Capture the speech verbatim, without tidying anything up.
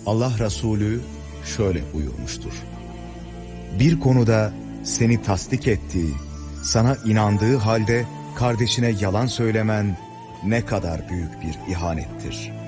Allah Resulü şöyle buyurmuştur: bir konuda seni tasdik ettiği, sana inandığı halde kardeşine yalan söylemen ne kadar büyük bir ihanettir.